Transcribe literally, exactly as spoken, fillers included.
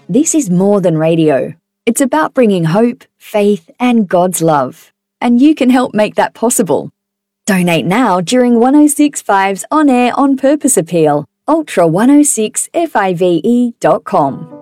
This is more than radio. It's about bringing hope, faith, and God's love. And you can help make that possible. Donate now during one oh six point five's On Air On Purpose appeal, ultra one oh six five e dot com.